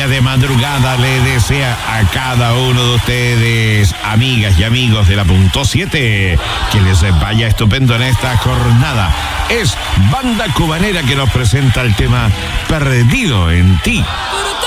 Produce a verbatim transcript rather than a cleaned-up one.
día de madrugada le desea a cada uno de ustedes, amigas y amigos de la Punto siete, que les vaya estupendo en esta jornada. Es Banda Cubanera que nos presenta el tema Perdido en Ti.